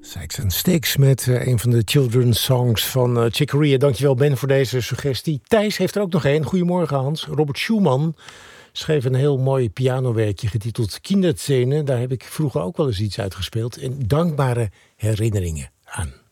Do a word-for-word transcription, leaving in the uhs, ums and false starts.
Sykes and Sticks met uh, een van de children's songs van uh, Chick Corea. Dankjewel Ben voor deze suggestie. Thijs heeft er ook nog een. Goedemorgen Hans. Robert Schumann schreef een heel mooi pianowerkje getiteld Kinderzähne. Daar heb ik vroeger ook wel eens iets uitgespeeld. En dankbare herinneringen aan.